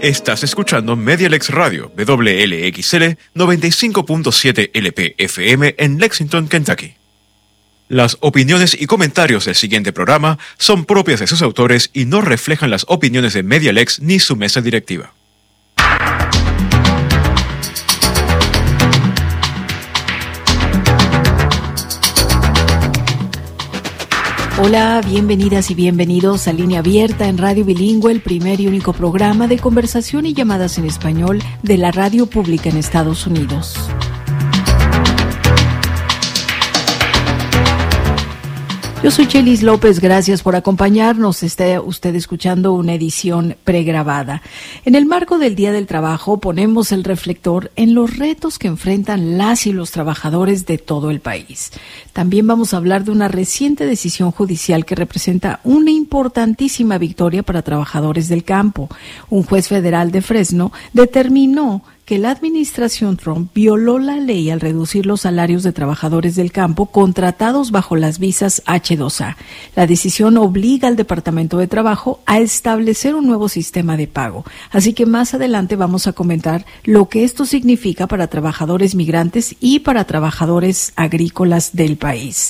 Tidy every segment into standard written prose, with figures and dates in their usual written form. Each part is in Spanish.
Estás escuchando Medialex Radio, WLXL 95.7 LP FM en Lexington, Kentucky. Las opiniones y comentarios del siguiente programa son propias de sus autores y no reflejan las opiniones de Medialex ni su mesa directiva. Hola, bienvenidas y bienvenidos a Línea Abierta en Radio Bilingüe, el primer y único programa de conversación y llamadas en español de la radio pública en Estados Unidos. Yo soy Chelis López, gracias por acompañarnos. Está usted escuchando una edición pregrabada. En el marco del Día del Trabajo ponemos el reflector en los retos que enfrentan las y los trabajadores de todo el país. También vamos a hablar de una reciente decisión judicial que representa una importantísima victoria para trabajadores del campo. Un juez federal de Fresno determinó que la administración Trump violó la ley al reducir los salarios de trabajadores del campo contratados bajo las visas H-2A. La decisión obliga al Departamento de Trabajo a establecer un nuevo sistema de pago. Así que más adelante vamos a comentar lo que esto significa para trabajadores migrantes y para trabajadores agrícolas del país.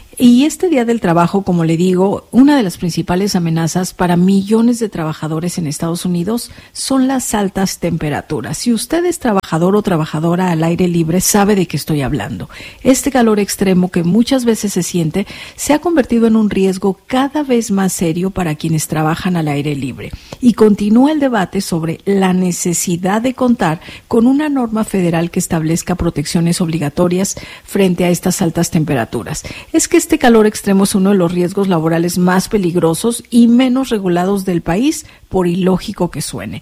Y este Día del Trabajo, como le digo, una de las principales amenazas para millones de trabajadores en Estados Unidos son las altas temperaturas. Si usted es trabajador o trabajadora al aire libre, sabe de qué estoy hablando. Este calor extremo que muchas veces se siente se ha convertido en un riesgo cada vez más serio para quienes trabajan al aire libre. Y continúa el debate sobre la necesidad de contar con una norma federal que establezca protecciones obligatorias frente a estas altas temperaturas. Es que este calor extremo es uno de los riesgos laborales más peligrosos y menos regulados del país, por ilógico que suene.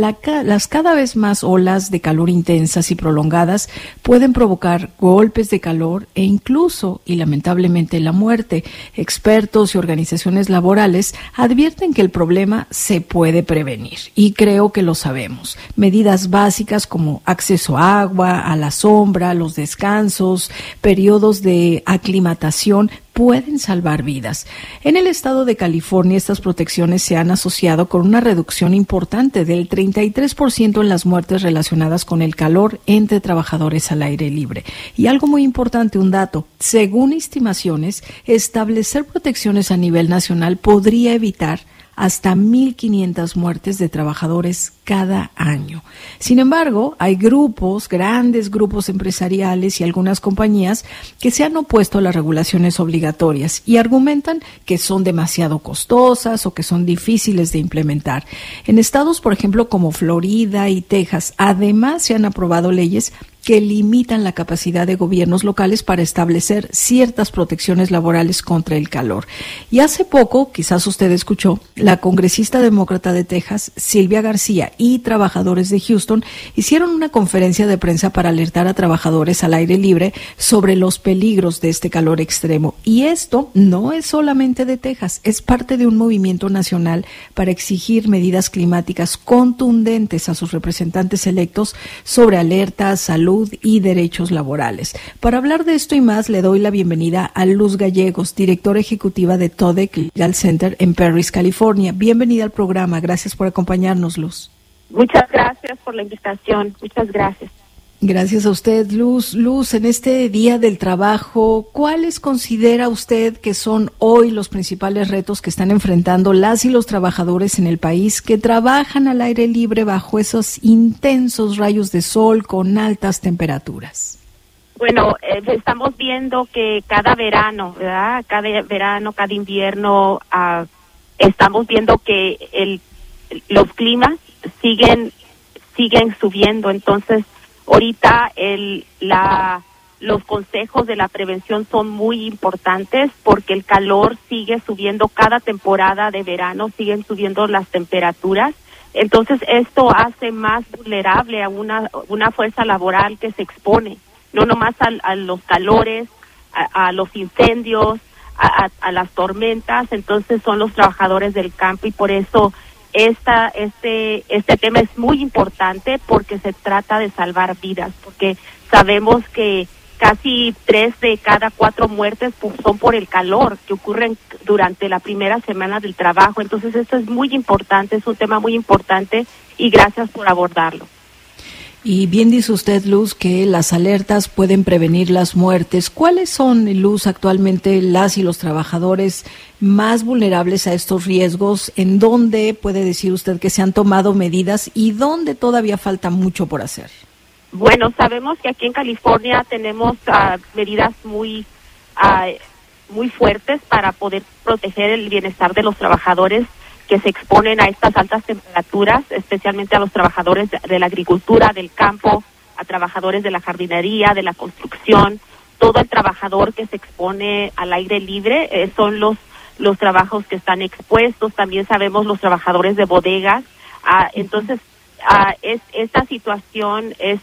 Las cada vez más olas de calor intensas y prolongadas pueden provocar golpes de calor e incluso, y lamentablemente, la muerte. Expertos y organizaciones laborales advierten que el problema se puede prevenir, y creo que lo sabemos. Medidas básicas como acceso a agua, a la sombra, los descansos, periodos de aclimatación pueden salvar vidas. En el estado de California, estas protecciones se han asociado con una reducción importante del 33% en las muertes relacionadas con el calor entre trabajadores al aire libre. Y algo muy importante, un dato: según estimaciones, establecer protecciones a nivel nacional podría evitar hasta 1,500 muertes de trabajadores cada año. Sin embargo, hay grandes grupos empresariales y algunas compañías que se han opuesto a las regulaciones obligatorias y argumentan que son demasiado costosas o que son difíciles de implementar. En estados, por ejemplo, como Florida y Texas, además se han aprobado leyes que limitan la capacidad de gobiernos locales para establecer ciertas protecciones laborales contra el calor. Y hace poco, quizás usted escuchó, la congresista demócrata de Texas, Sylvia García, y trabajadores de Houston hicieron una conferencia de prensa para alertar a trabajadores al aire libre sobre los peligros de este calor extremo. Y esto no es solamente de Texas, es parte de un movimiento nacional para exigir medidas climáticas contundentes a sus representantes electos sobre alertas, salud y derechos laborales. Para hablar de esto y más, le doy la bienvenida a Luz Gallegos, directora ejecutiva de TODEC Legal Center en Perris, California. Bienvenida al programa. Gracias por acompañarnos, Luz. Muchas gracias por la invitación. Muchas gracias. Gracias a usted, Luz. Luz, en este Día del Trabajo, ¿cuáles considera usted que son hoy los principales retos que están enfrentando las y los trabajadores en el país que trabajan al aire libre bajo esos intensos rayos de sol con altas temperaturas? Bueno, estamos viendo que cada verano, ¿verdad? Cada invierno, estamos viendo que los climas siguen subiendo. Entonces, ahorita los consejos de la prevención son muy importantes porque el calor sigue subiendo cada temporada de verano, siguen subiendo las temperaturas. Entonces, esto hace más vulnerable a una fuerza laboral que se expone, no nomás a los calores, a los incendios, a las tormentas. Entonces, son los trabajadores del campo y por eso este tema es muy importante porque se trata de salvar vidas, porque sabemos que casi 3 de cada 4 muertes son por el calor que ocurren durante la primera semana del trabajo. Entonces esto es muy importante, es un tema muy importante y gracias por abordarlo. Y bien dice usted, Luz, que las alertas pueden prevenir las muertes. ¿Cuáles son, Luz, actualmente las y los trabajadores más vulnerables a estos riesgos? ¿En dónde puede decir usted que se han tomado medidas y dónde todavía falta mucho por hacer? Bueno, sabemos que aquí en California tenemos medidas muy fuertes para poder proteger el bienestar de los trabajadores que se exponen a estas altas temperaturas, especialmente a los trabajadores de la agricultura, del campo, a trabajadores de la jardinería, de la construcción. Todo el trabajador que se expone al aire libre son los trabajos que están expuestos. También sabemos los trabajadores de bodegas. Entonces, esta situación es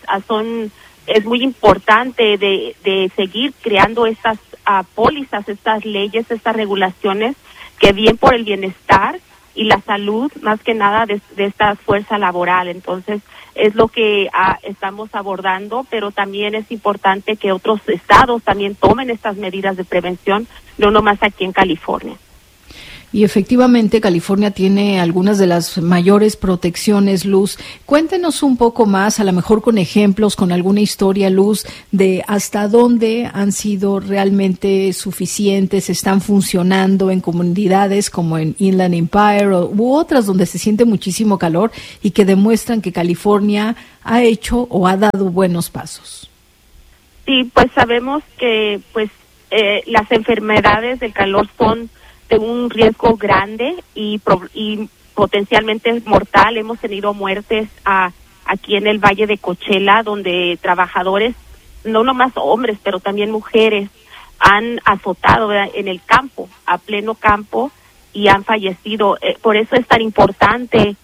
muy importante de seguir creando estas pólizas, estas leyes, estas regulaciones que bien por el bienestar y la salud, más que nada, de esta fuerza laboral. Entonces, es lo que estamos abordando, pero también es importante que otros estados también tomen estas medidas de prevención, no nomás aquí en California. Y efectivamente, California tiene algunas de las mayores protecciones, Luz. Cuéntenos un poco más, a lo mejor con ejemplos, con alguna historia, Luz, de hasta dónde han sido realmente suficientes, están funcionando en comunidades como en Inland Empire u otras donde se siente muchísimo calor y que demuestran que California ha hecho o ha dado buenos pasos. Sí, pues sabemos que las enfermedades del calor son de un riesgo grande y potencialmente mortal. Hemos tenido muertes aquí en el Valle de Coachella, donde trabajadores, no nomás hombres, pero también mujeres, han azotado, ¿verdad?, en el campo, a pleno campo, y han fallecido. Por eso es tan importante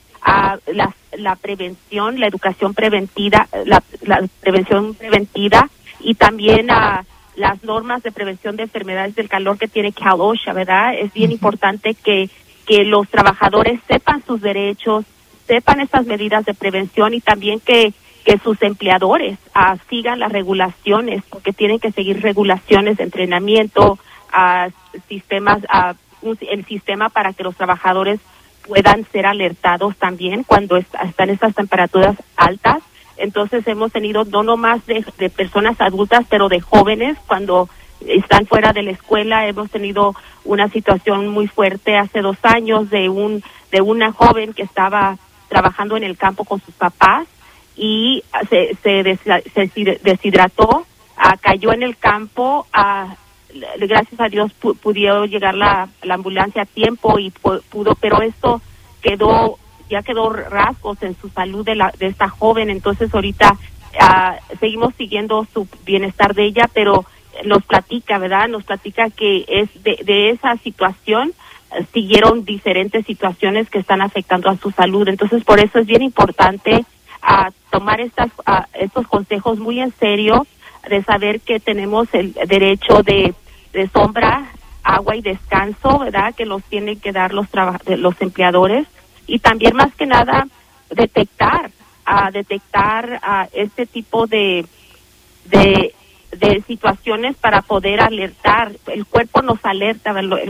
la prevención, la educación preventiva, la prevención preventiva, y también las normas de prevención de enfermedades del calor que tiene Cal OSHA, ¿verdad? Es bien importante que los trabajadores sepan sus derechos, sepan estas medidas de prevención y también que sus empleadores sigan las regulaciones, porque tienen que seguir regulaciones de entrenamiento, sistemas, el sistema para que los trabajadores puedan ser alertados también cuando están estas temperaturas altas. Entonces hemos tenido no nomás de personas adultas, pero de jóvenes cuando están fuera de la escuela. Hemos tenido una situación muy fuerte hace 2 años de una joven que estaba trabajando en el campo con sus papás y se deshidrató, cayó en el campo. Gracias a Dios pudo llegar la ambulancia a tiempo y pudo, pero esto quedó rasgos en su salud de esta joven. Entonces ahorita seguimos siguiendo su bienestar de ella, pero nos platica, ¿verdad? Nos platica que es de esa situación siguieron diferentes situaciones que están afectando a su salud. Entonces por eso es bien importante tomar estos consejos muy en serio, de saber que tenemos el derecho de sombra, agua y descanso, ¿verdad?, que los tienen que dar los empleadores. Y también, más que nada, detectar este tipo de situaciones para poder alertar. El cuerpo nos alerta,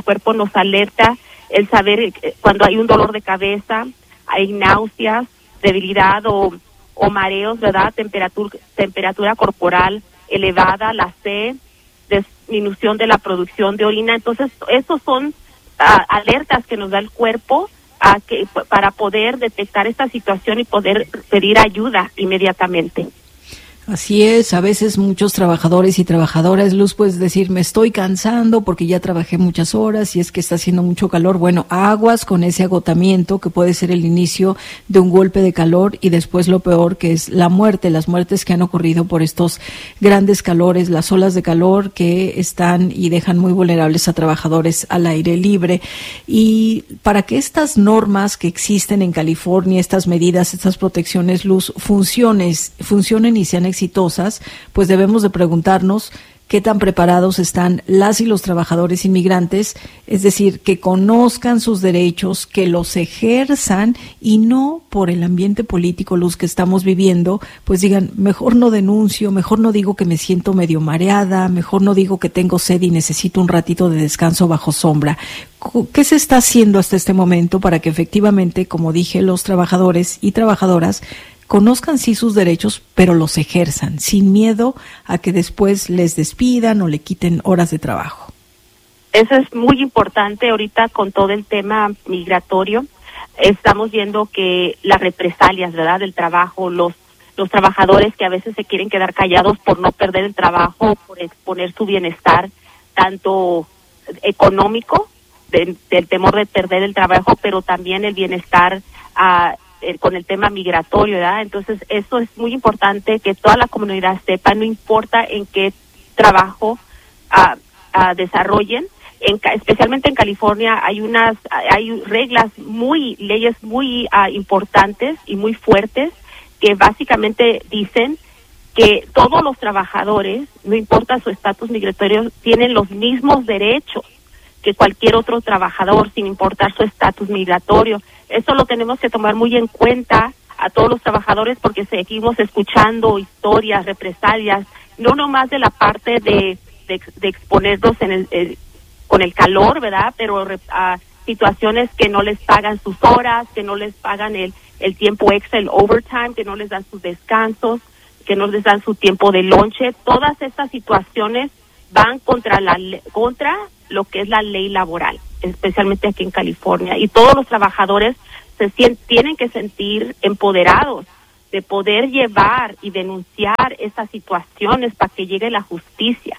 el saber cuando hay un dolor de cabeza, hay náuseas, debilidad o mareos, ¿verdad? Temperatura corporal elevada, la sed, disminución de la producción de orina. Entonces, esos son alertas que nos da el cuerpo para poder detectar esta situación y poder pedir ayuda inmediatamente. Así es, a veces muchos trabajadores y trabajadoras, Luz, puedes decir, me estoy cansando porque ya trabajé muchas horas y es que está haciendo mucho calor. Bueno, aguas con ese agotamiento que puede ser el inicio de un golpe de calor y después lo peor, que es la muerte, las muertes que han ocurrido por estos grandes calores, las olas de calor que están y dejan muy vulnerables a trabajadores al aire libre. Y para que estas normas que existen en California, estas medidas, estas protecciones, Luz, funcionen y sean exitosas, pues debemos de preguntarnos qué tan preparados están las y los trabajadores inmigrantes, es decir, que conozcan sus derechos, que los ejerzan y no por el ambiente político, Luz, que estamos viviendo, pues digan, mejor no denuncio, mejor no digo que me siento medio mareada, mejor no digo que tengo sed y necesito un ratito de descanso bajo sombra. ¿Qué se está haciendo hasta este momento para que efectivamente, como dije, los trabajadores y trabajadoras conozcan sí sus derechos, pero los ejerzan, sin miedo a que después les despidan o le quiten horas de trabajo? Eso es muy importante ahorita con todo el tema migratorio. Estamos viendo que las represalias, ¿verdad?, del trabajo, los trabajadores que a veces se quieren quedar callados por no perder el trabajo, por exponer su bienestar, tanto económico, del temor de perder el trabajo, pero también el bienestar con el tema migratorio, ¿verdad? Entonces, eso es muy importante que toda la comunidad sepa, no importa en qué trabajo desarrollen. Especialmente en California hay leyes muy importantes y muy fuertes que básicamente dicen que todos los trabajadores, no importa su estatus migratorio, tienen los mismos derechos que cualquier otro trabajador, sin importar su estatus migratorio. Eso lo tenemos que tomar muy en cuenta a todos los trabajadores, porque seguimos escuchando historias, represalias, no nomás de la parte de exponernos con el calor, ¿verdad?, pero a situaciones que no les pagan sus horas, que no les pagan el tiempo extra, el overtime, que no les dan sus descansos, que no les dan su tiempo de lonche. Todas estas situaciones van contra lo que es la ley laboral, especialmente aquí en California. Y todos los trabajadores tienen que sentir empoderados de poder llevar y denunciar estas situaciones para que llegue la justicia.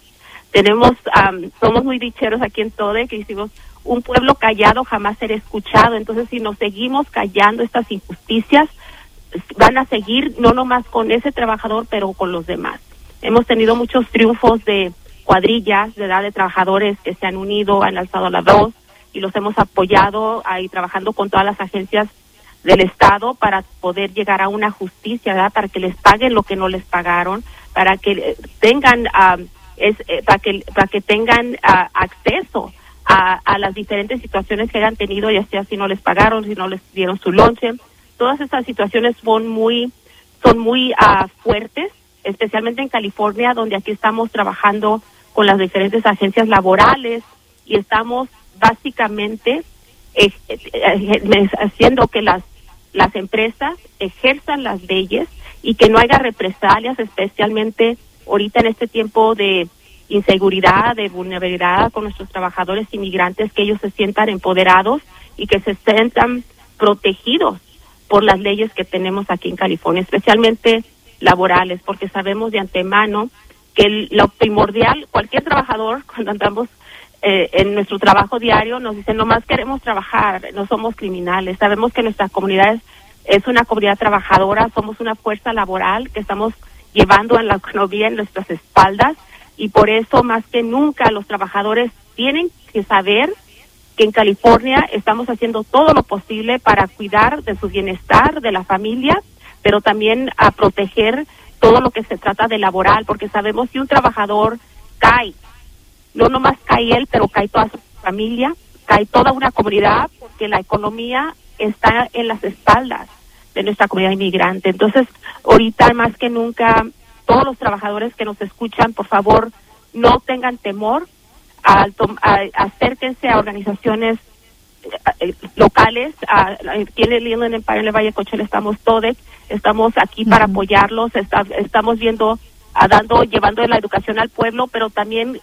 Somos muy dicheros aquí en Tode, que hicimos un pueblo callado jamás será escuchado. Entonces, si nos seguimos callando estas injusticias, van a seguir no nomás con ese trabajador, pero con los demás. Hemos tenido muchos triunfos de cuadrillas, de trabajadores que se han unido, han alzado la voz y los hemos apoyado ahí trabajando con todas las agencias del Estado para poder llegar a una justicia, ¿verdad?, para que les paguen lo que no les pagaron, para que tengan para que tengan acceso a las diferentes situaciones que hayan tenido, ya sea si no les pagaron, si no les dieron su lonche. Todas estas situaciones son muy fuertes, especialmente en California, donde aquí estamos trabajando con las diferentes agencias laborales y estamos básicamente haciendo que las empresas ejerzan las leyes y que no haya represalias, especialmente ahorita en este tiempo de inseguridad, de vulnerabilidad con nuestros trabajadores inmigrantes, que ellos se sientan empoderados y que se sientan protegidos por las leyes que tenemos aquí en California, especialmente laborales, porque sabemos de antemano que lo primordial, cualquier trabajador, cuando andamos en nuestro trabajo diario, nos dicen, nomás queremos trabajar, no somos criminales. Sabemos que nuestra comunidad es una comunidad trabajadora, somos una fuerza laboral que estamos llevando a la economía en nuestras espaldas, y por eso más que nunca los trabajadores tienen que saber que en California estamos haciendo todo lo posible para cuidar de su bienestar, de la familia, pero también a proteger todo lo que se trata de laboral, porque sabemos que un trabajador cae, no nomás cae él, pero cae toda su familia, cae toda una comunidad, porque la economía está en las espaldas de nuestra comunidad inmigrante. Entonces, ahorita más que nunca, todos los trabajadores que nos escuchan, por favor, no tengan temor, acérquense a organizaciones locales. Aquí en el Inland Empire, en el Valle Coachella, estamos TODEC, estamos aquí para apoyarlos, estamos llevando la educación al pueblo, pero también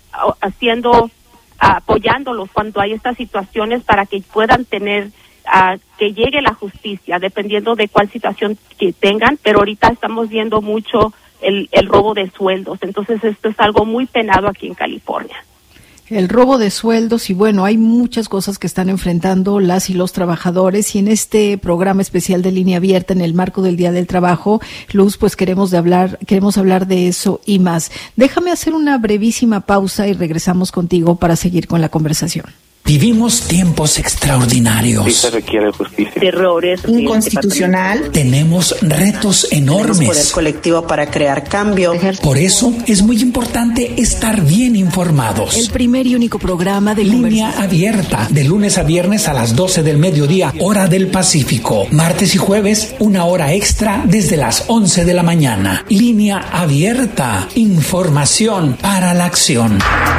apoyándolos cuando hay estas situaciones para que puedan tener que llegue la justicia, dependiendo de cuál situación que tengan. Pero ahorita estamos viendo mucho el robo de sueldos, entonces esto es algo muy penado aquí en California. El robo de sueldos, y bueno, hay muchas cosas que están enfrentando las y los trabajadores, y en este programa especial de Línea Abierta, en el marco del Día del Trabajo, Luz, pues queremos hablar de eso y más. Déjame hacer una brevísima pausa y regresamos contigo para seguir con la conversación. Vivimos tiempos extraordinarios. Sí se requiere justicia. Errores inconstitucional. Tenemos retos enormes. Tenemos poder colectivo para crear cambio. Por eso es muy importante estar bien informados. El primer y único programa de Línea Abierta, de lunes a viernes a las 12 del mediodía, hora del Pacífico. Martes y jueves, 1 hora extra desde las 11 de la mañana. Línea Abierta, información para la acción.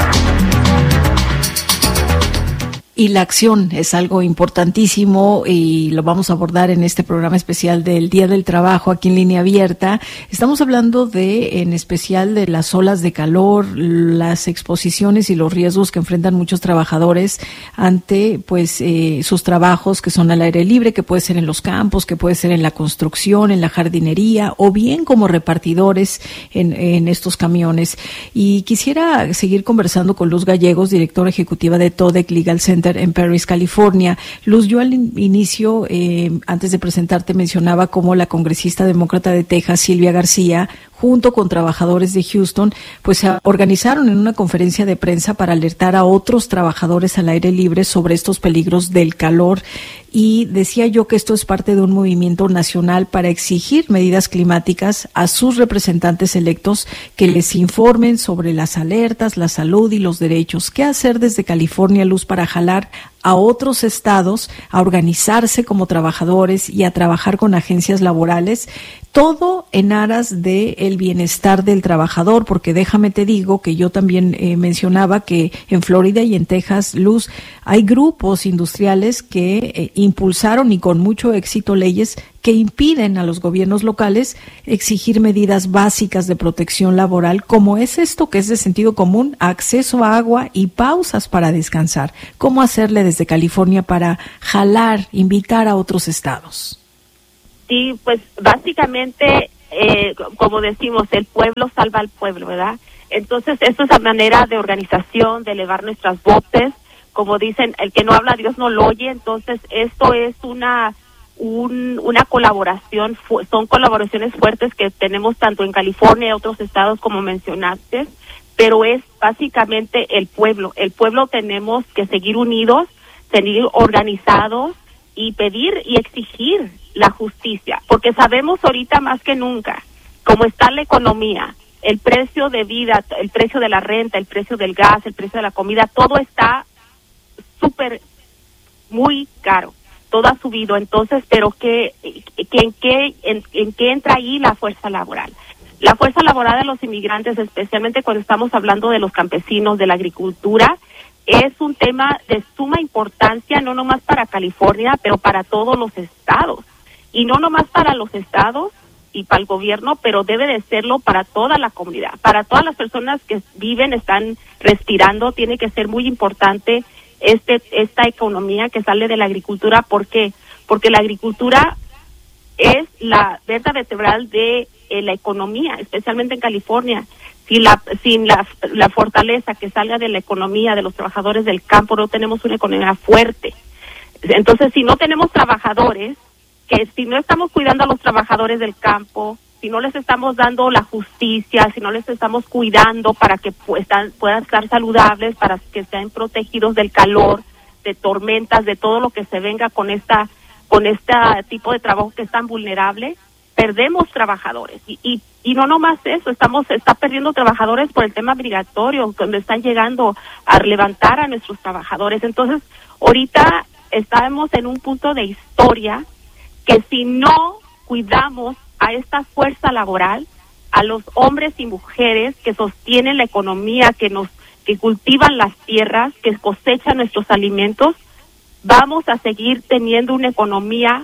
Y la acción es algo importantísimo y lo vamos a abordar en este programa especial del Día del Trabajo aquí en Línea Abierta. Estamos hablando en especial de las olas de calor, las exposiciones y los riesgos que enfrentan muchos trabajadores ante sus trabajos que son al aire libre, que puede ser en los campos, que puede ser en la construcción, en la jardinería o bien como repartidores en estos camiones. Y quisiera seguir conversando con Luz Gallegos, directora ejecutiva de TODEC Legal Center en Paris, California. Luz, yo al inicio, antes de presentarte, mencionaba cómo la congresista demócrata de Texas, Silvia García, junto con trabajadores de Houston, pues se organizaron en una conferencia de prensa para alertar a otros trabajadores al aire libre sobre estos peligros del calor. Y decía yo que esto es parte de un movimiento nacional para exigir medidas climáticas a sus representantes electos que les informen sobre las alertas, la salud y los derechos. ¿Qué hacer desde California, Luz, para jalar a otros estados a organizarse como trabajadores y a trabajar con agencias laborales? Todo en aras del bienestar del trabajador, porque déjame te digo que yo también mencionaba que en Florida y en Texas, Luz, hay grupos industriales que impulsaron y con mucho éxito leyes que impiden a los gobiernos locales exigir medidas básicas de protección laboral, como es esto que es de sentido común, acceso a agua y pausas para descansar. ¿Cómo hacerle desde California para jalar, invitar a otros estados? Sí, pues básicamente, como decimos, el pueblo salva al pueblo, ¿verdad? Entonces, eso es la manera de organización, de elevar nuestras voces. Como dicen, el que no habla, Dios no lo oye. Entonces, esto es una colaboración, son colaboraciones fuertes que tenemos tanto en California y otros estados como mencionaste, pero es básicamente el pueblo. El pueblo tenemos que seguir unidos, seguir organizados y pedir y exigir la justicia, porque sabemos ahorita más que nunca cómo está la economía, el precio de vida, el precio de la renta, el precio del gas, el precio de la comida, todo está muy caro, todo ha subido. Entonces, pero ¿en qué entra ahí la fuerza laboral? La fuerza laboral de los inmigrantes, especialmente cuando estamos hablando de los campesinos, de la agricultura, es un tema de suma importancia, no nomás para California, pero para todos los estados. Y no nomás para los estados y para el gobierno, pero debe de serlo para toda la comunidad. Para todas las personas que viven, están respirando, tiene que ser muy importante esta economía que sale de la agricultura. ¿Por qué? Porque la agricultura es la vértebra vertebral de la economía, especialmente en California. Sin la fortaleza que salga de la economía de los trabajadores del campo, no tenemos una economía fuerte. Entonces, si no tenemos trabajadores, que si no estamos cuidando a los trabajadores del campo, si no les estamos dando la justicia, si no les estamos cuidando para que puedan estar saludables, para que estén protegidos del calor, de tormentas, de todo lo que se venga con este tipo de trabajo que es tan vulnerable, perdemos trabajadores. Y no nomás eso, está perdiendo trabajadores por el tema migratorio, donde están llegando a levantar a nuestros trabajadores. Entonces, ahorita estamos en un punto de historia que si no cuidamos a esta fuerza laboral, a los hombres y mujeres que sostienen la economía, que cultivan las tierras, que cosechan nuestros alimentos, vamos a seguir teniendo una economía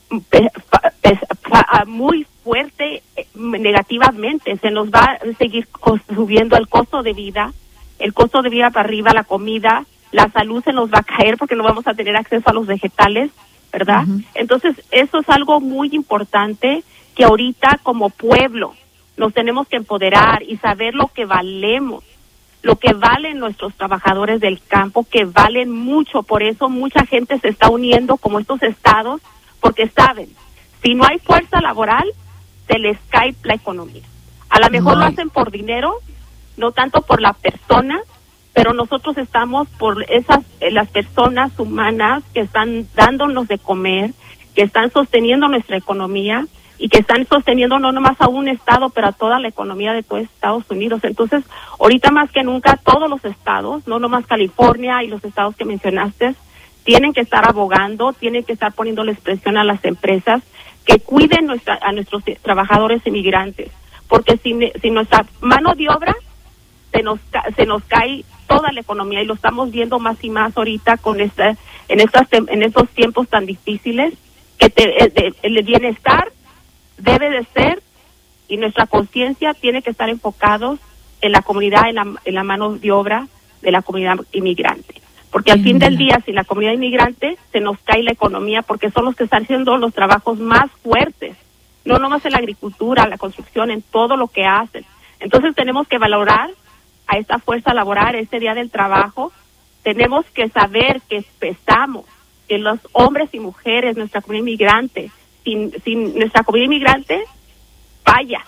muy fuerte negativamente. Se nos va a seguir subiendo el costo de vida para arriba, la comida, la salud se nos va a caer porque no vamos a tener acceso a los vegetales, ¿verdad? Uh-huh. Entonces, eso es algo muy importante que ahorita como pueblo nos tenemos que empoderar y saber lo que valemos, lo que valen nuestros trabajadores del campo, que valen mucho. Por eso mucha gente se está uniendo como estos estados, porque saben, si no hay fuerza laboral, se les cae la economía. A lo mejor lo hacen por dinero, no tanto por la persona, pero nosotros estamos por las personas humanas que están dándonos de comer, que están sosteniendo nuestra economía y que están sosteniendo no nomás a un estado, pero a toda la economía de todo Estados Unidos. Entonces, ahorita más que nunca, todos los estados, no nomás California y los estados que mencionaste, tienen que estar abogando, tienen que estar poniéndoles presión a las empresas que cuiden a nuestros trabajadores inmigrantes, porque si nuestra mano de obra se nos cae toda la economía, y lo estamos viendo más y más ahorita con en estos tiempos tan difíciles, que el bienestar debe de ser, y nuestra conciencia tiene que estar enfocados en la comunidad, en la mano de obra de la comunidad inmigrante. Porque al fin del día, sin la comunidad inmigrante, se nos cae la economía, porque son los que están haciendo los trabajos más fuertes, no nomás en la agricultura, la construcción, en todo lo que hacen. Entonces tenemos que valorar a esta fuerza laboral, este día del trabajo. Tenemos que saber que pesamos, que los hombres y mujeres, nuestra comunidad inmigrante, sin nuestra comunidad inmigrante, falla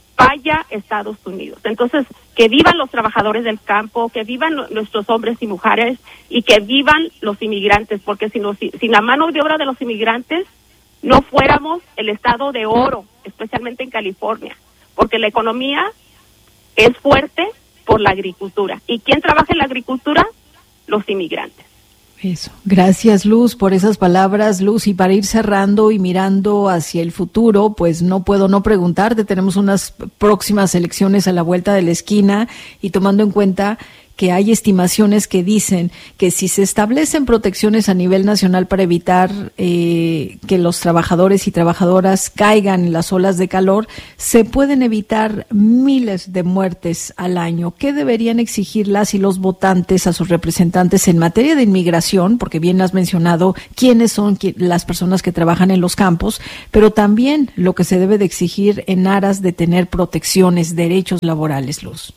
Estados Unidos. Entonces, que vivan los trabajadores del campo, que vivan nuestros hombres y mujeres, y que vivan los inmigrantes, porque sin la mano de obra de los inmigrantes no fuéramos el estado de oro, especialmente en California, porque la economía es fuerte por la agricultura. ¿Y quién trabaja en la agricultura? Los inmigrantes. Eso. Gracias, Luz, por esas palabras, Luz. Y para ir cerrando y mirando hacia el futuro, pues no puedo no preguntarte, tenemos unas próximas elecciones a la vuelta de la esquina, y tomando en cuenta que hay estimaciones que dicen que si se establecen protecciones a nivel nacional para evitar que los trabajadores y trabajadoras caigan en las olas de calor, se pueden evitar miles de muertes al año. ¿Qué deberían exigir las y los votantes a sus representantes en materia de inmigración? Porque bien has mencionado quiénes son las personas que trabajan en los campos, pero también lo que se debe de exigir en aras de tener protecciones, derechos laborales, Luz.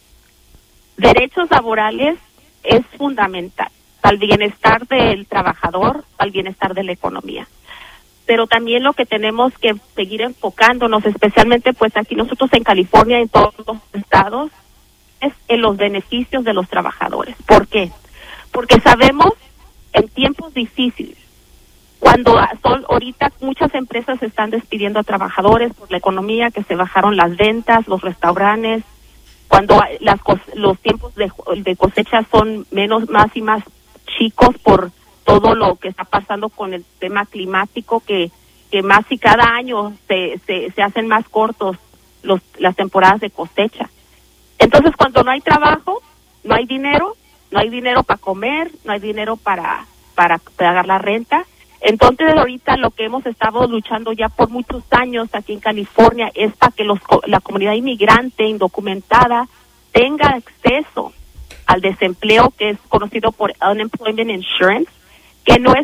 Derechos laborales es fundamental para el bienestar del trabajador, para el bienestar de la economía. Pero también lo que tenemos que seguir enfocándonos, especialmente pues aquí nosotros en California, en todos los estados, es en los beneficios de los trabajadores. ¿Por qué? Porque sabemos en tiempos difíciles, cuando ahorita muchas empresas están despidiendo a trabajadores por la economía, que se bajaron las ventas, los restaurantes, cuando los tiempos de cosecha son más y más chicos por todo lo que está pasando con el tema climático, que más y cada año se hacen más cortos las temporadas de cosecha. Entonces, cuando no hay trabajo, no hay dinero para comer, no hay dinero para pagar la renta. Entonces, ahorita lo que hemos estado luchando ya por muchos años aquí en California es para que la comunidad inmigrante indocumentada tenga acceso al desempleo, que es conocido por Unemployment Insurance, que no es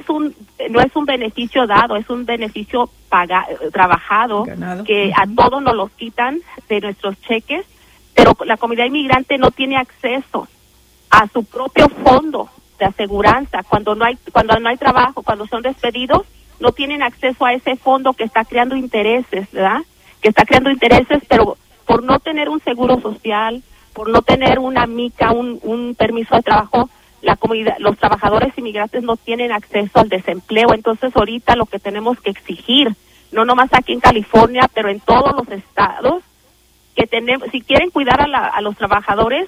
un beneficio dado, es un beneficio trabajado, ganado, que a todos nos los quitan de nuestros cheques, pero la comunidad inmigrante no tiene acceso a su propio fondo de aseguranza. Cuando no hay trabajo, cuando son despedidos, no tienen acceso a ese fondo que está creando intereses, ¿verdad? Que está creando intereses, pero por no tener un seguro social, por no tener una mica, un permiso de trabajo, la comunidad, los trabajadores inmigrantes no tienen acceso al desempleo. Entonces, ahorita lo que tenemos que exigir, no nomás aquí en California, pero en todos los estados, que si quieren cuidar a los trabajadores,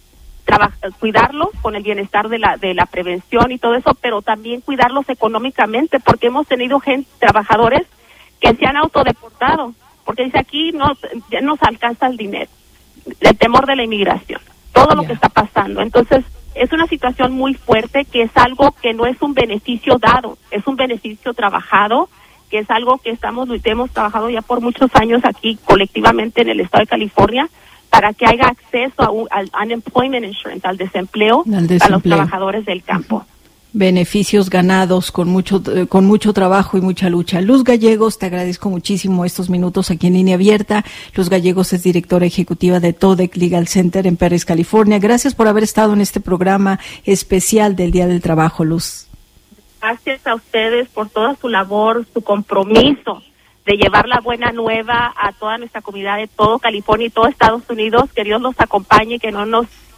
cuidarlos con el bienestar de la prevención y todo eso, pero también cuidarlos económicamente, porque hemos tenido trabajadores que se han autodeportado, porque dice aquí ya nos alcanza el dinero, el temor de la inmigración, todo lo que está pasando. Entonces es una situación muy fuerte, que es algo que no es un beneficio dado, es un beneficio trabajado, que es algo que hemos trabajado ya por muchos años aquí colectivamente en el estado de California, para que haya acceso al Unemployment Insurance, al desempleo a los trabajadores del campo. Beneficios ganados con mucho trabajo y mucha lucha. Luz Gallegos, te agradezco muchísimo estos minutos aquí en Línea Abierta. Luz Gallegos es directora ejecutiva de TODEC Legal Center en Perris, California. Gracias por haber estado en este programa especial del Día del Trabajo, Luz. Gracias a ustedes por toda su labor, su compromiso de llevar la buena nueva a toda nuestra comunidad de todo California y todo Estados Unidos. Que Dios los acompañe, que no nos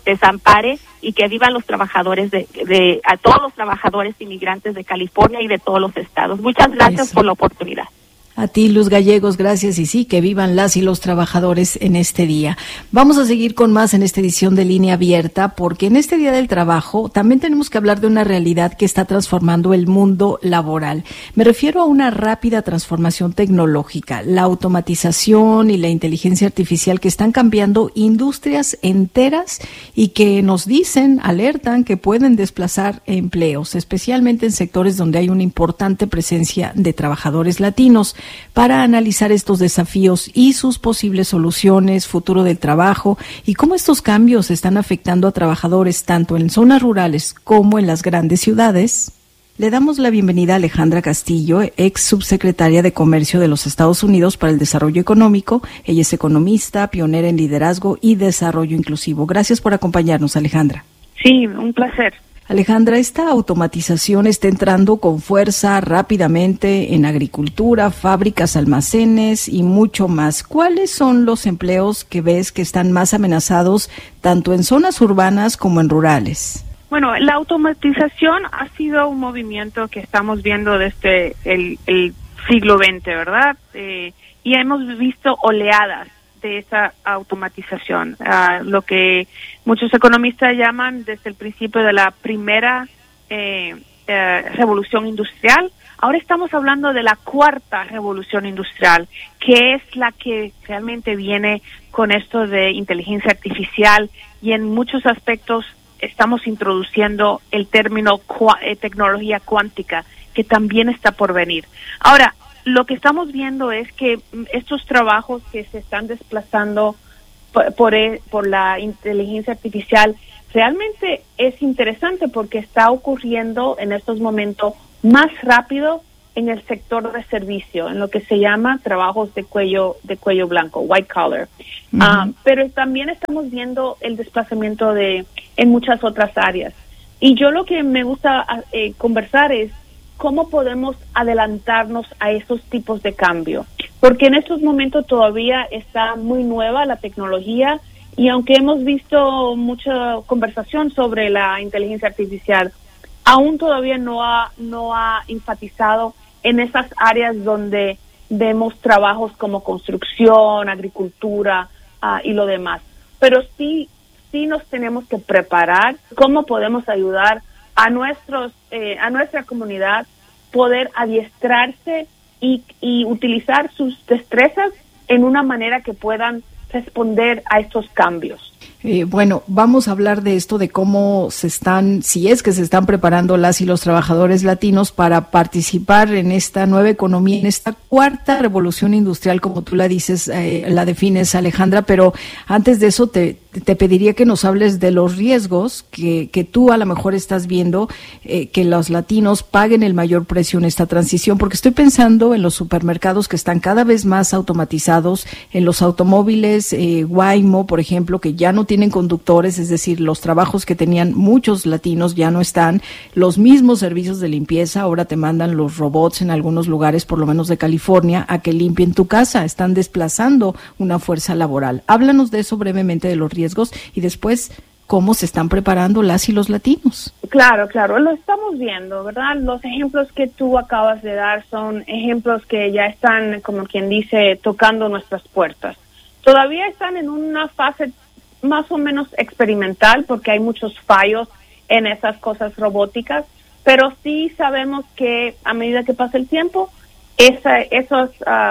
desampare, y que vivan los trabajadores a todos los trabajadores inmigrantes de California y de todos los estados. Muchas gracias por la oportunidad. A ti, Luz Gallegos, gracias, y sí, que vivan las y los trabajadores en este día. Vamos a seguir con más en esta edición de Línea Abierta, porque en este Día del Trabajo también tenemos que hablar de una realidad que está transformando el mundo laboral. Me refiero a una rápida transformación tecnológica, la automatización y la inteligencia artificial que están cambiando industrias enteras y que nos dicen, alertan, que pueden desplazar empleos, especialmente en sectores donde hay una importante presencia de trabajadores latinos. Para analizar estos desafíos y sus posibles soluciones, futuro del trabajo y cómo estos cambios están afectando a trabajadores tanto en zonas rurales como en las grandes ciudades, le damos la bienvenida a Alejandra Castillo, ex subsecretaria de Comercio de los Estados Unidos para el Desarrollo Económico. Ella es economista, pionera en liderazgo y desarrollo inclusivo. Gracias por acompañarnos, Alejandra. Sí, un placer. Alejandra, esta automatización está entrando con fuerza rápidamente en agricultura, fábricas, almacenes y mucho más. ¿Cuáles son los empleos que ves que están más amenazados tanto en zonas urbanas como en rurales? Bueno, la automatización ha sido un movimiento que estamos viendo desde el siglo XX, ¿verdad? Y hemos visto oleadas de esa automatización, lo que muchos economistas llaman desde el principio de la primera revolución industrial. Ahora estamos hablando de la cuarta revolución industrial, que es la que realmente viene con esto de inteligencia artificial, y en muchos aspectos estamos introduciendo el término tecnología cuántica, que también está por venir. Ahora, lo que estamos viendo es que estos trabajos que se están desplazando por la inteligencia artificial realmente es interesante porque está ocurriendo en estos momentos más rápido en el sector de servicio, en lo que se llama trabajos de cuello blanco, white collar. Uh-huh. Pero también estamos viendo el desplazamiento en muchas otras áreas. Y yo lo que me gusta conversar es cómo podemos adelantarnos a esos tipos de cambio, porque en estos momentos todavía está muy nueva la tecnología, y aunque hemos visto mucha conversación sobre la inteligencia artificial, aún todavía no ha enfatizado en esas áreas donde vemos trabajos como construcción, agricultura y lo demás. Pero sí nos tenemos que preparar cómo podemos ayudar a nuestra comunidad poder adiestrarse y utilizar sus destrezas en una manera que puedan responder a estos cambios. Bueno, vamos a hablar de esto, de cómo si es que se están preparando las y los trabajadores latinos para participar en esta nueva economía, en esta cuarta revolución industrial, como tú la dices, la defines, Alejandra, pero antes de eso te pediría que nos hables de los riesgos que tú a lo mejor estás viendo, que los latinos paguen el mayor precio en esta transición, porque estoy pensando en los supermercados que están cada vez más automatizados, en los automóviles, Waymo, por ejemplo, que ya no tienen conductores, es decir, los trabajos que tenían muchos latinos ya no están, los mismos servicios de limpieza, ahora te mandan los robots en algunos lugares, por lo menos de California, a que limpien tu casa, están desplazando una fuerza laboral. Háblanos de eso brevemente, de los riesgos, y después cómo se están preparando las y los latinos. Claro, lo estamos viendo, ¿verdad? Los ejemplos que tú acabas de dar son ejemplos que ya están, como quien dice, tocando nuestras puertas. Todavía están en una fase más o menos experimental porque hay muchos fallos en esas cosas robóticas, pero sí sabemos que a medida que pasa el tiempo, esos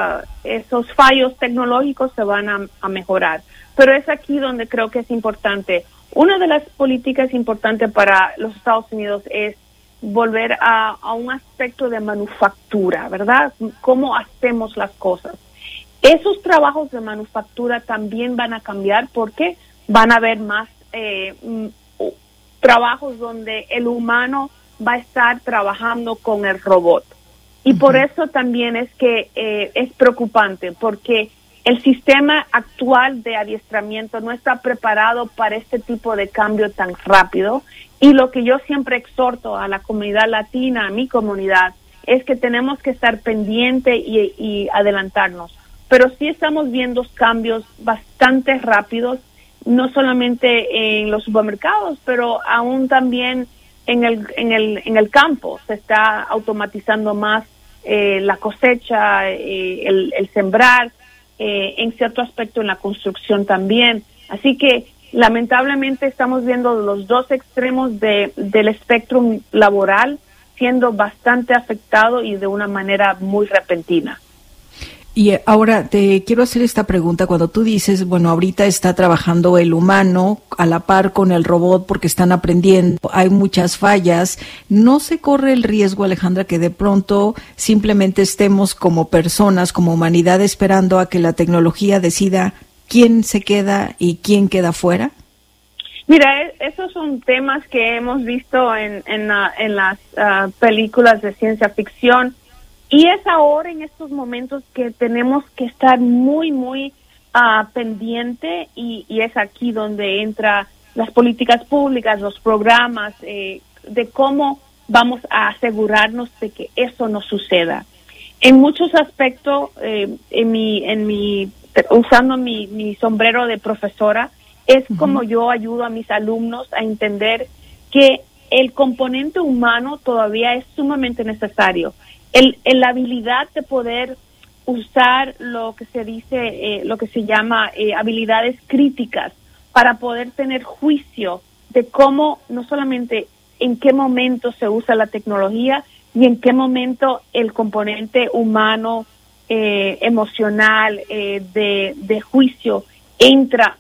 fallos tecnológicos se van a mejorar. Pero es aquí donde creo que es importante. Una de las políticas importantes para los Estados Unidos es volver a un aspecto de manufactura, ¿verdad? Cómo hacemos las cosas. Esos trabajos de manufactura también van a cambiar porque van a haber más trabajos donde el humano va a estar trabajando con el robot. Y por eso también es que es preocupante, porque el sistema actual de adiestramiento no está preparado para este tipo de cambio tan rápido. Y lo que yo siempre exhorto a la comunidad latina, a mi comunidad, es que tenemos que estar pendientes y adelantarnos. Pero sí estamos viendo cambios bastante rápidos no solamente en los supermercados, pero aún también en el campo. Se está automatizando más la cosecha, el sembrar, en cierto aspecto en la construcción también. Así que lamentablemente estamos viendo los dos extremos del espectro laboral siendo bastante afectado y de una manera muy repentina. Y ahora te quiero hacer esta pregunta. Cuando tú dices, bueno, ahorita está trabajando el humano a la par con el robot porque están aprendiendo, hay muchas fallas, ¿no se corre el riesgo, Alejandra, que de pronto simplemente estemos como personas, como humanidad, esperando a que la tecnología decida quién se queda y quién queda fuera? Mira, esos son temas que hemos visto en las películas de ciencia ficción. Y es ahora, en estos momentos, que tenemos que estar muy, muy pendiente y es aquí donde entra las políticas públicas, los programas, de cómo vamos a asegurarnos de que eso no suceda. En muchos aspectos, usando mi sombrero de profesora, es como yo ayudo a mis alumnos a entender que el componente humano todavía es sumamente necesario. La habilidad de poder usar lo que se dice, lo que se llama habilidades críticas para poder tener juicio de cómo, no solamente en qué momento se usa la tecnología y en qué momento el componente humano, emocional, de juicio entra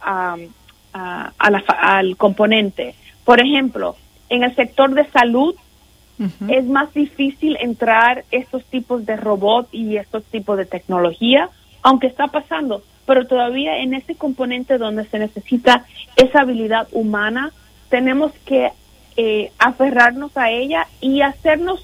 al componente. Por ejemplo, en el sector de salud, es más difícil entrar estos tipos de robot y estos tipos de tecnología, aunque está pasando, pero todavía en ese componente donde se necesita esa habilidad humana, tenemos que aferrarnos a ella y hacernos,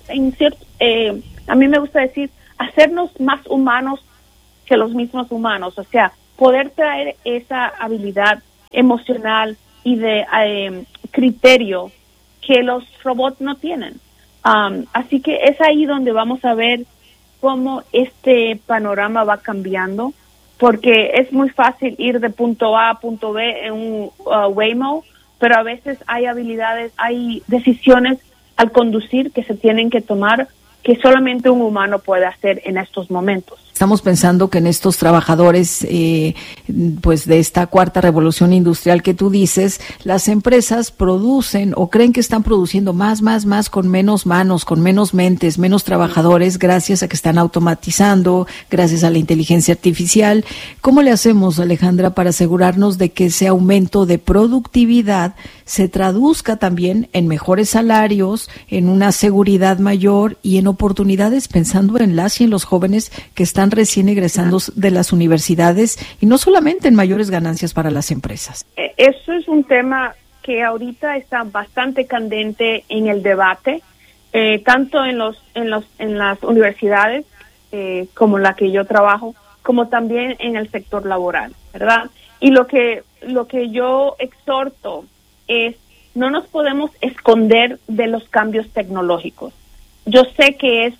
a mí me gusta decir, hacernos más humanos que los mismos humanos, o sea, poder traer esa habilidad emocional y de criterio que los robots no tienen. Así que es ahí donde vamos a ver cómo este panorama va cambiando, porque es muy fácil ir de punto A a punto B en un Waymo, pero a veces hay habilidades, hay decisiones al conducir que se tienen que tomar que solamente un humano puede hacer en estos momentos. Estamos pensando que en estos trabajadores, pues de esta cuarta revolución industrial que tú dices, las empresas producen o creen que están produciendo más con menos manos, con menos mentes, menos trabajadores, gracias a que están automatizando, gracias a la inteligencia artificial. ¿Cómo le hacemos, Alejandra, para asegurarnos de que ese aumento de productividad se traduzca también en mejores salarios, en una seguridad mayor y en oportunidades, pensando en las y en los jóvenes que están recién egresando de las universidades, y no solamente en mayores ganancias para las empresas? Eso es un tema que ahorita está bastante candente en el debate, tanto en las universidades como la que yo trabajo, como también en el sector laboral, ¿verdad? Y lo que yo exhorto es, no nos podemos esconder de los cambios tecnológicos. Yo sé que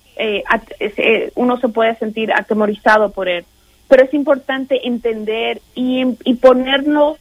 uno se puede sentir atemorizado por él, pero es importante entender y ponernos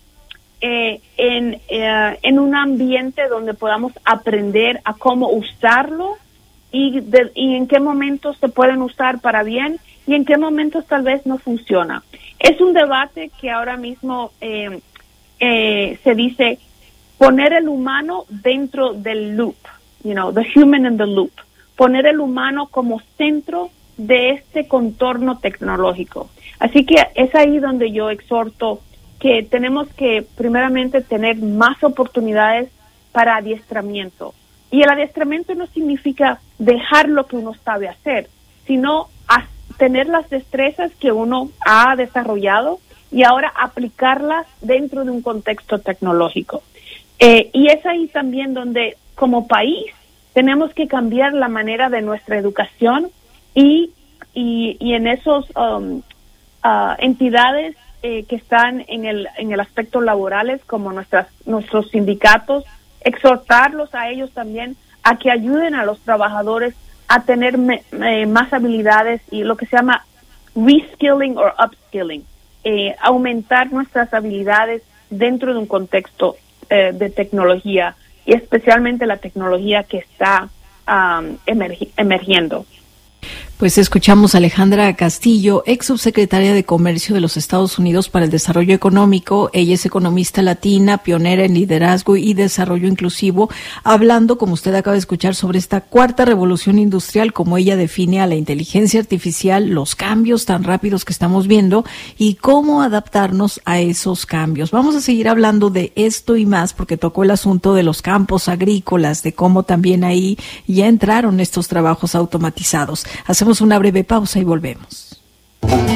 en un ambiente donde podamos aprender a cómo usarlo y en qué momentos se pueden usar para bien y en qué momentos tal vez no funciona. Es un debate que ahora mismo se dice poner el humano dentro del loop, the human in the loop. Poner el humano como centro de este contorno tecnológico. Así que es ahí donde yo exhorto que tenemos que primeramente tener más oportunidades para adiestramiento. Y el adiestramiento no significa dejar lo que uno sabe hacer, sino tener las destrezas que uno ha desarrollado y ahora aplicarlas dentro de un contexto tecnológico. Y es ahí también donde, como país, tenemos que cambiar la manera de nuestra educación y en esos entidades que están en el aspecto laborales, como nuestros sindicatos, exhortarlos a ellos también a que ayuden a los trabajadores a tener más habilidades y lo que se llama reskilling o upskilling, aumentar nuestras habilidades dentro de un contexto de tecnología, y especialmente la tecnología que está emergiendo. Pues escuchamos a Alejandra Castillo, ex subsecretaria de Comercio de los Estados Unidos para el Desarrollo Económico. Ella es economista latina, pionera en liderazgo y desarrollo inclusivo, hablando, como usted acaba de escuchar, sobre esta cuarta revolución industrial, como ella define a la inteligencia artificial, los cambios tan rápidos que estamos viendo y cómo adaptarnos a esos cambios. Vamos a seguir hablando de esto y más, porque tocó el asunto de los campos agrícolas, de cómo también ahí ya entraron estos trabajos automatizados. Hacemos una breve pausa y volvemos.